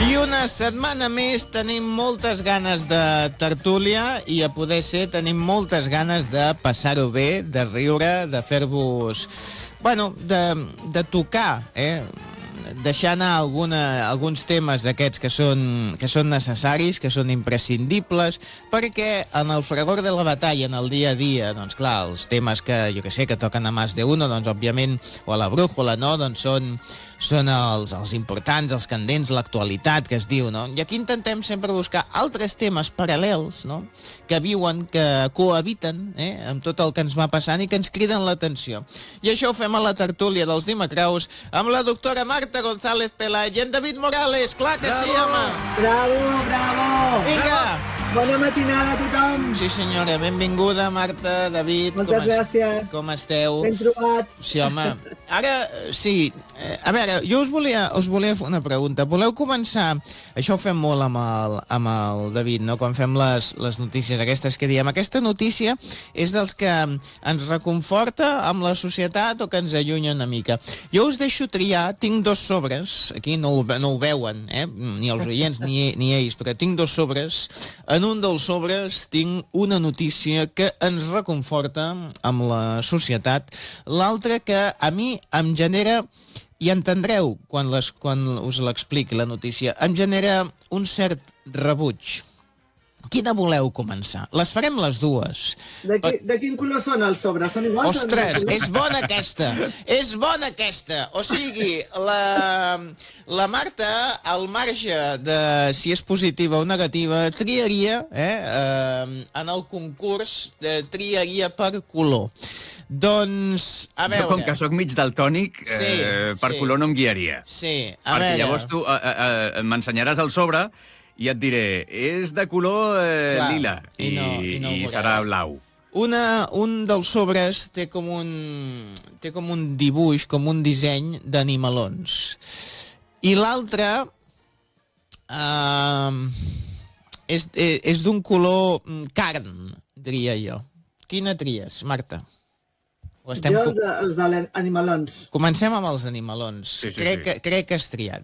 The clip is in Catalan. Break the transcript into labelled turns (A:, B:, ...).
A: I una setmana més tenim moltes ganes de tertúlia i a poder ser tenim moltes ganes de passar-ho bé, de riure, de fer-vos... Bueno, de tocar, deixar anar alguns temes d'aquests que són necessaris, que són imprescindibles, perquè en el fragor de la batalla, en el dia a dia, doncs clar, els temes que, jo que sé, que toquen a Más de Uno, doncs òbviament, o a la brújula, no?, doncs són els importants, els candents, l'actualitat que es diu, no? I aquí intentem sempre buscar altres temes paral·lels, no?, que viuen, que cohabiten, amb tot el que ens va passant i que ens criden l'atenció. I això ho fem a la tertúlia dels Dimecraus amb la doctora Marta González Pelay i en David Morales. Clar que sí, home!
B: Bravo, bravo!
A: Vinga!
B: Bona matinada a tothom!
A: Sí, senyora, benvinguda, Marta, David.
B: Moltes gràcies.
A: Com esteu?
B: Ben trobats.
A: Sí, home. Ara, sí, a veure, jo us volia fer una pregunta. Voleu començar? Això ho fem molt amb el David, no?, quan fem les notícies aquestes que diem. Aquesta notícia és dels que ens reconforta amb la societat o que ens allunya una mica. Jo us deixo triar, tinc 2 sobres, aquí no ho veuen, ni els oients ni ells, però tinc 2 sobres. En un dels sobres tinc una notícia que ens reconforta amb la societat, l'altra que a mi em genera, i entendreu quan us l'expliqui la notícia, em genera un cert rebuig. Quina voleu començar? Les farem les dues.
B: De quin color són els sobres? Són iguals?
A: Ostres, és bona aquesta! És bona aquesta! O sigui, la Marta, al marge de si és positiva o negativa, triaria, en el concurs, triaria per color. Doncs, a veure...
C: Jo, com que sóc mig daltònic, per color no em guiaria.
A: Sí, a veure...
C: Perquè llavors tu m'ensenyaràs el sobre i et diré, és de color lila, i serà blau.
A: Un dels sobres té com un dibuix, com un disseny d'animalons. I l'altre és d'un color carn, diria jo. Quina tries, Marta?
B: Jo els d'animalons.
A: Comencem amb els animalons.
C: Sí.
A: Crec que has triat.